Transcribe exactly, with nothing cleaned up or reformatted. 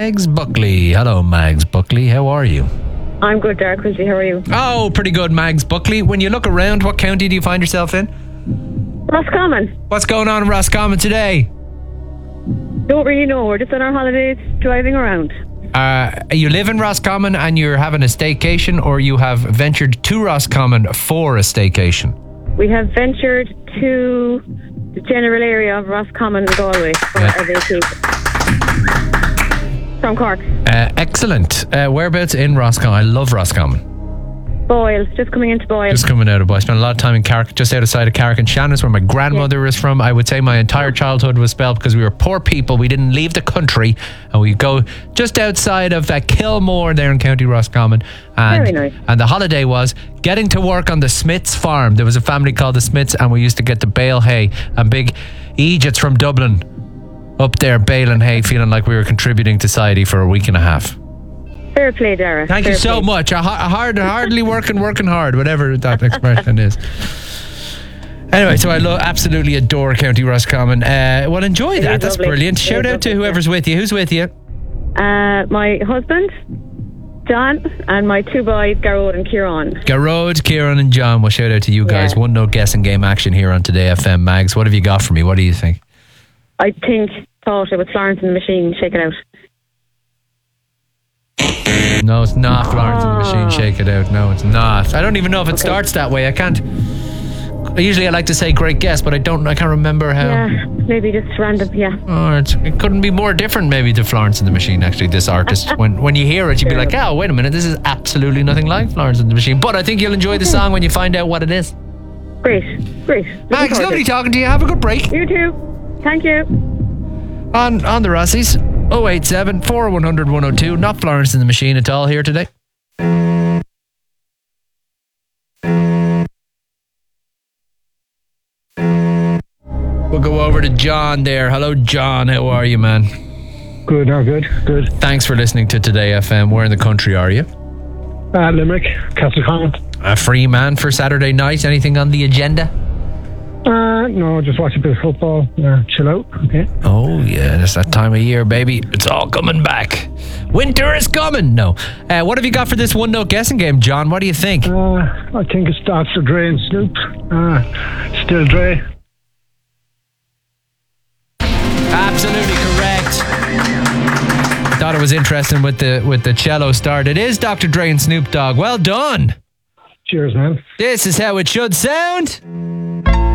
Mags Buckley. Hello, Mags Buckley. How are you? I'm good, Derek Quilty. How are you? Oh, pretty good, Mags Buckley. When you look around, what county do you find yourself in? Roscommon. What's going on in Roscommon today? Don't really know. We're just on our holidays, driving around. Uh, you live in Roscommon and you're having a staycation, or you have ventured to Roscommon for a staycation? We have ventured to the general area of Roscommon and Galway for Yeah. a vacation. From Cork. Uh, excellent. Uh, whereabouts in Roscommon? I love Roscommon. Boyle. Just coming into Boyle. Just coming out of Boyle. I spent a lot of time in Carrick, just outside of Carrick and Shannon's, where my grandmother Yeah. was from. I would say my entire childhood was spent because we were poor people. We didn't leave the country, and we go just outside of uh, Kilmore there in County Roscommon. And, Very nice. and the holiday was getting to work on the Smiths farm. There was a family called the Smiths, and we used to get to bale hay. And big Egypts from Dublin up there baling hay, feeling like we were contributing to society for a week and a half. Fair play, Dara. Thank Fair you so play. much. A, a hard, hardly working, working hard, whatever that expression is. Anyway, so I lo- absolutely adore County Roscommon. Uh, well, enjoy It that. is That's lovely. brilliant. It Shout is out to lovely, whoever's with you. Who's with you? Uh, my husband, John, and my two boys, Garrod and Kieran. Garrod, Kieran, and John. Well, shout out to you guys. Yeah. One note guessing game action here on Today F M. Mags, what have you got for me? What do you think? I think, thought it was Florence and the Machine. Shake it out. No, it's not Florence and the Oh. Machine. Shake it out. No, it's not. I don't even know if it Okay. starts that way. I can't. Usually, I like to say great guess, but I don't. I can't remember how. Yeah, maybe just random, yeah. Oh, it's, it couldn't be more different, maybe, to Florence and the Machine. Actually, this artist, when when you hear it, you'd be like, "Oh, wait a minute, this is absolutely nothing like Florence and the Machine." But I think you'll enjoy the song when you find out what it is. Great, great. Looking Max, forward to lovely it. talking to you. Have a good break. You too. Thank you. On on the Rossies, oh eight seven, four one hundred, one oh two. Not Florence and the Machine at all here today. We'll go over to John there. Hello, John. How are you, man? Good, no, good, good. Thanks for listening to Today F M. Where in the country are you? Uh, Limerick, Castlecommon. A free man for Saturday night. Anything on the agenda? Uh, no, just watch a bit of football. Yeah, chill out. Okay. Oh, yeah. It's that time of year, baby. It's all coming back. Winter is coming. No. Uh, what have you got for this one-note guessing game, John? What do you think? Uh, I think it's Doctor Dre and Snoop. Uh, still Dre. Absolutely correct. I thought it was interesting with the with the cello start. It is Doctor Dre and Snoop Dogg. Well done. Cheers, man. This is how it should sound.